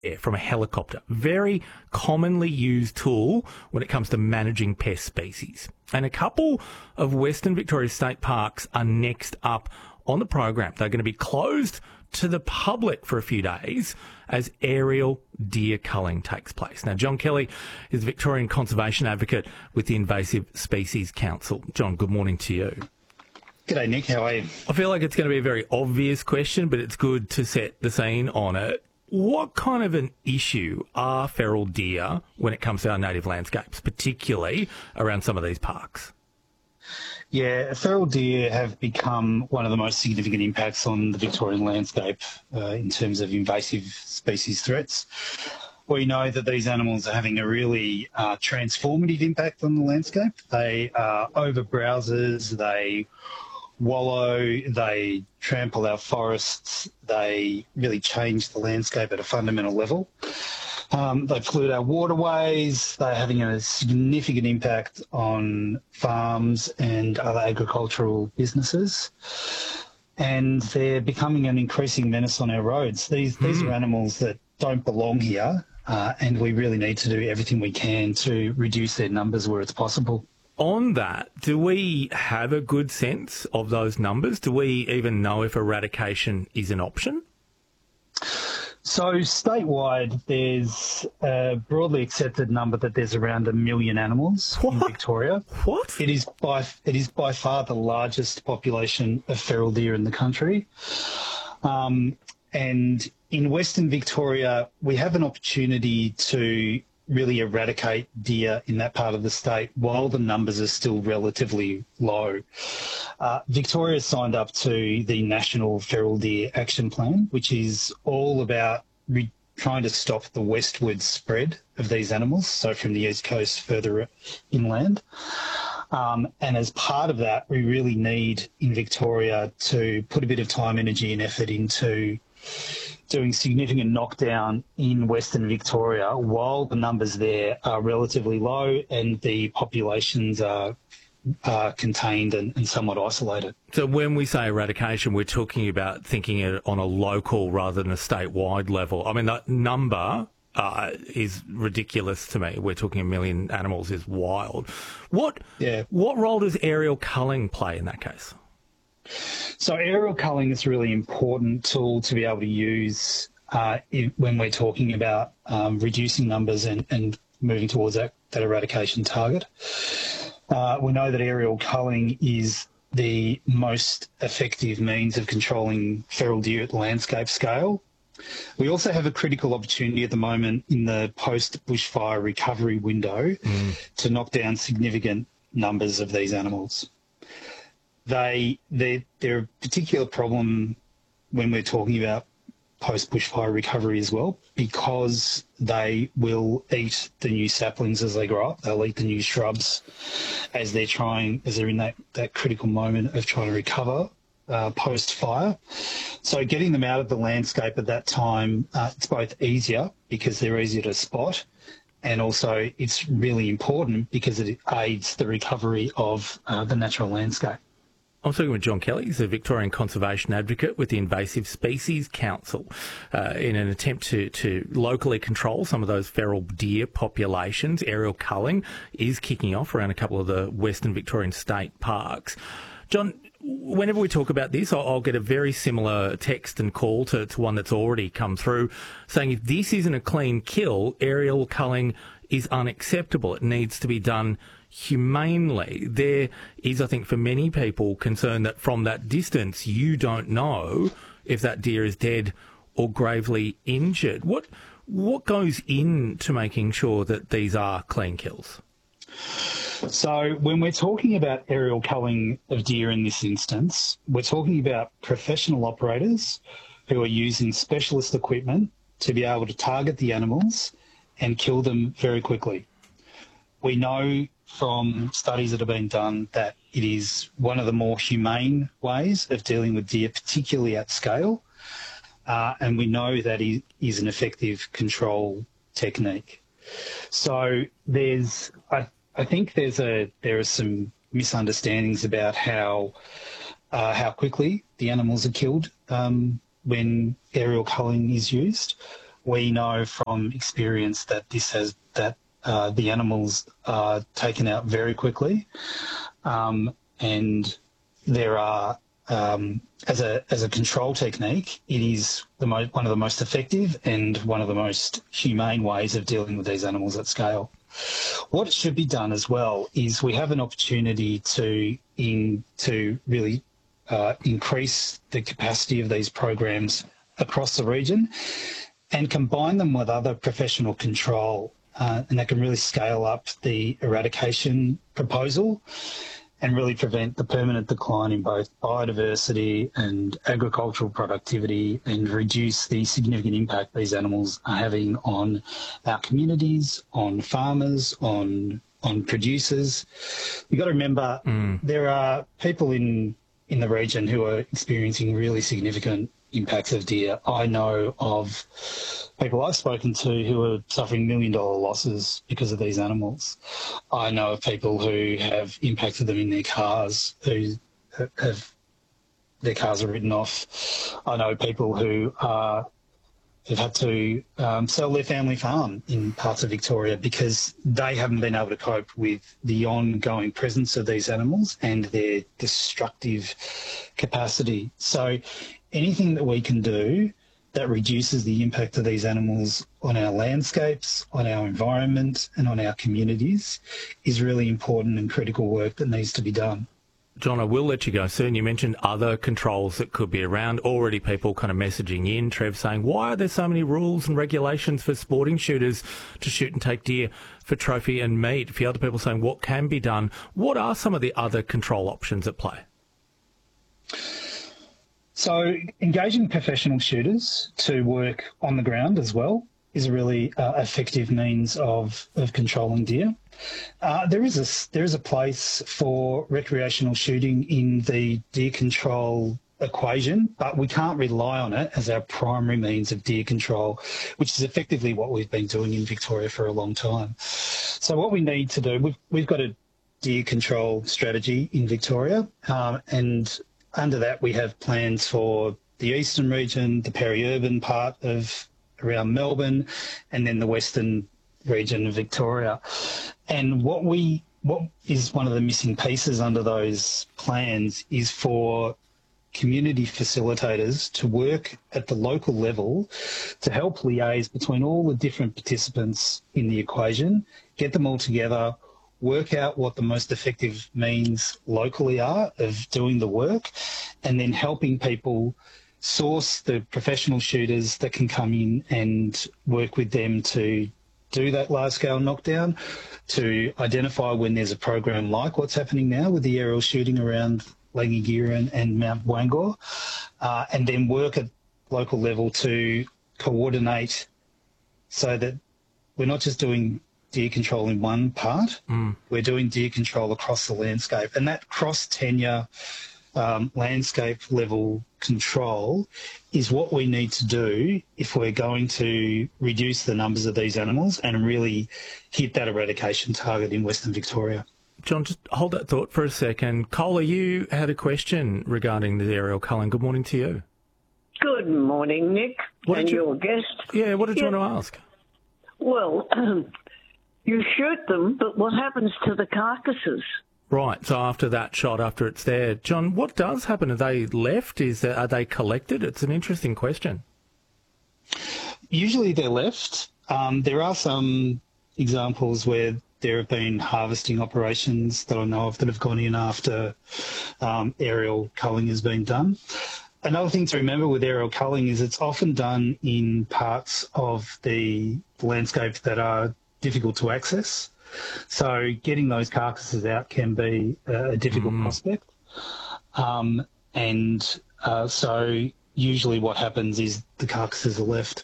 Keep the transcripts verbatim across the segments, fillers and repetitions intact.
air from a helicopter. Very commonly used tool when it comes to managing pest species. And a couple of Western Victoria state parks are next up on the program. They're going to be closed to the public for a few days as aerial deer culling takes place. Now, John Kelly is a Victorian conservation advocate with the Invasive Species Council. John, good morning to you. G'day, Nick. How are you? I feel like it's going to be a very obvious question, but it's good to set the scene on it. What kind of an issue are feral deer when it comes to our native landscapes, particularly around some of these parks? Yeah, feral deer have become one of the most significant impacts on the Victorian landscape uh, in terms of invasive species threats. We know that these animals are having a really uh, transformative impact on the landscape. They are over-browsers, they wallow, they trample our forests, they really change the landscape at a fundamental level. Um, they pollute our waterways, they're having a significant impact on farms and other agricultural businesses, and they're becoming an increasing menace on our roads. These, mm. these are animals that don't belong here, uh, and we really need to do everything we can to reduce their numbers where it's possible. On that, do we have a good sense of those numbers? Do we even know if eradication is an option? So statewide, there's a broadly accepted number that there's around a million animals what? in Victoria. What? It is by it is by far the largest population of feral deer in the country. Um, and in Western Victoria, we have an opportunity to really eradicate deer in that part of the state while the numbers are still relatively low. Uh, Victoria signed up to the National Feral Deer Action Plan, which is all about re- trying to stop the westward spread of these animals, so from the east coast further inland. Um, and as part of that, we really need in Victoria to put a bit of time, energy and effort into doing significant knockdown in Western Victoria while the numbers there are relatively low and the populations are, are contained and, and somewhat isolated. So when we say eradication, we're talking about thinking it on a local rather than a statewide level. I mean, that number uh, is ridiculous to me. We're talking a million animals is wild. What, yeah. what role does aerial culling play in that case? So aerial culling is a really important tool to be able to use uh, in, when we're talking about um, reducing numbers and, and moving towards that, that eradication target. Uh, we know that aerial culling is the most effective means of controlling feral deer at landscape scale. We also have a critical opportunity at the moment in the post-bushfire recovery window mm. to knock down significant numbers of these animals. They, they, they're a particular problem when we're talking about post-bushfire recovery as well, because they will eat the new saplings as they grow up. They'll eat the new shrubs as they're trying, as they're in that, that critical moment of trying to recover uh, post-fire. So getting them out of the landscape at that time, uh, it's both easier because they're easier to spot, and also it's really important because it aids the recovery of uh, the natural landscape. I'm talking with John Kelly. He's a Victorian conservation advocate with the Invasive Species Council uh, in an attempt to, to locally control some of those feral deer populations. Aerial culling is kicking off around a couple of the Western Victorian state parks. John, whenever we talk about this, I'll, I'll get a very similar text and call to, to one that's already come through saying if this isn't a clean kill, aerial culling is unacceptable. It needs to be done humanely. There is, I think, for many people, concern that from that distance you don't know if that deer is dead or gravely injured. What what goes into making sure that these are clean kills? So when we're talking about aerial culling of deer in this instance, we're talking about professional operators who are using specialist equipment to be able to target the animals and kill them very quickly. We know from studies that have been done that it is one of the more humane ways of dealing with deer, particularly at scale, uh, and we know that it is an effective control technique. So there's, I, I think there's a there are some misunderstandings about how uh, how quickly the animals are killed um, when aerial culling is used. we know from experience that this has that uh, the animals are taken out very quickly, um, and there are um, as a as a control technique, it is the mo- one of the most effective and one of the most humane ways of dealing with these animals at scale. What should be done as well is we have an opportunity to in to really uh, increase the capacity of these programs across the region and combine them with other professional control, uh, and that can really scale up the eradication proposal and really prevent the permanent decline in both biodiversity and agricultural productivity and reduce the significant impact these animals are having on our communities, on farmers, on on producers. You've got to remember mm. there are people in, in the region who are experiencing really significant impacts of deer. I know of people I've spoken to who are suffering million dollar losses because of these animals. I know of people who have impacted them in their cars, who have their cars are written off. I know people who are have had to um, sell their family farm in parts of Victoria because they haven't been able to cope with the ongoing presence of these animals and their destructive capacity. So anything that we can do that reduces the impact of these animals on our landscapes, on our environment and on our communities is really important and critical work that needs to be done. John, I will let you go soon. You mentioned other controls that could be around. Already people kind of messaging in, Trev, saying, why are there so many rules and regulations for sporting shooters to shoot and take deer for trophy and meat? A few other people saying, what can be done? What are some of the other control options at play? So engaging professional shooters to work on the ground as well is a really uh, effective means of, of controlling deer. Uh, there is a there is a place for recreational shooting in the deer control equation, but we can't rely on it as our primary means of deer control, which is effectively what we've been doing in Victoria for a long time. So what we need to do, we've, we've got a deer control strategy in Victoria, um, and under that we have plans for the eastern region, the peri-urban part of around Melbourne, and then the western region of Victoria. And what we what is one of the missing pieces under those plans is for community facilitators to work at the local level to help liaise between all the different participants in the equation, get them all together, work out what the most effective means locally are of doing the work, and then helping people source the professional shooters that can come in and work with them to do that large-scale knockdown, to identify when there's a program like what's happening now with the aerial shooting around Langigira and, and Mount Wangor, uh, and then work at local level to coordinate so that we're not just doing deer control in one part, mm. we're doing deer control across the landscape. And that cross-tenure um, landscape level control is what we need to do if we're going to reduce the numbers of these animals and really hit that eradication target in Western Victoria. John, just hold that thought for a second. Cola, you had a question regarding the aerial culling. Good morning to you. Good morning, Nick, what and you, your guest. Yeah, what did yeah. you want to ask? Well, you shoot them, but what happens to the carcasses? Right, so after that shot, after it's there. John, what does happen? Are they left? Is there, Are they collected? It's an interesting question. Usually they're left. Um, there are some examples where there have been harvesting operations that I know of that have gone in after um, aerial culling has been done. Another thing to remember with aerial culling is it's often done in parts of the landscape that are difficult to access. So getting those carcasses out can be a difficult mm. prospect. Um, and uh, so usually what happens is the carcasses are left.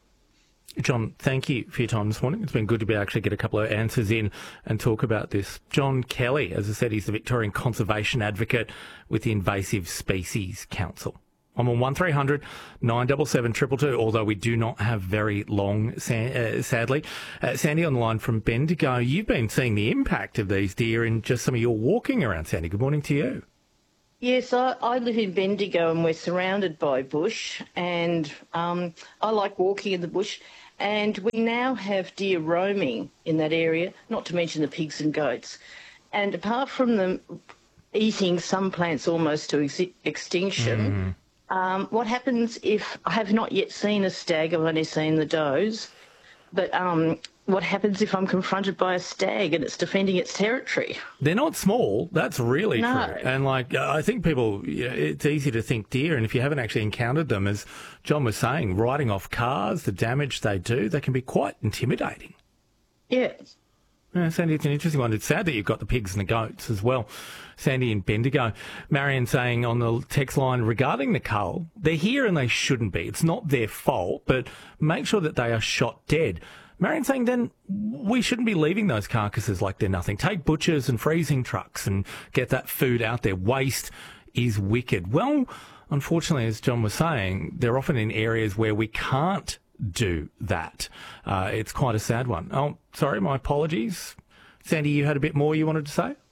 John, thank you for your time this morning. It's been good to be able to actually get a couple of answers in and talk about this. John Kelly, as I said, he's the Victorian Conservation Advocate with the Invasive Species Council. I'm on one three hundred nine seven seven two two two, although we do not have very long, uh, sadly. Uh, Sandy on the line from Bendigo. You've been seeing the impact of these deer in just some of your walking around, Sandy. Good morning to you. Yes, I, I live in Bendigo and we're surrounded by bush, and um, I like walking in the bush, and we now have deer roaming in that area, not to mention the pigs and goats. And apart from them eating some plants almost to ex- extinction, mm. um, what happens if, I have not yet seen a stag, I've only seen the does, but um, what happens if I'm confronted by a stag and it's defending its territory? They're not small. That's really no. true. And, like, I think people, you know, it's easy to think deer, and if you haven't actually encountered them, as John was saying, riding off cars, the damage they do, they can be quite intimidating. Yeah. Yeah, Sandy, it's an interesting one. It's sad that you've got the pigs and the goats as well. Sandy in Bendigo. Marion saying on the text line regarding the cull, they're here and they shouldn't be. It's not their fault, but make sure that they are shot dead. Marion saying then we shouldn't be leaving those carcasses like they're nothing. Take butchers and freezing trucks and get that food out there. Waste is wicked. Well, unfortunately, as John was saying, they're often in areas where we can't do that. Uh, it's quite a sad one. Oh, sorry, my apologies. Sandy, you had a bit more you wanted to say?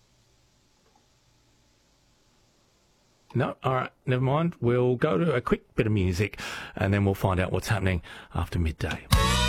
No? All right, never mind. We'll go to a quick bit of music and then we'll find out what's happening after midday.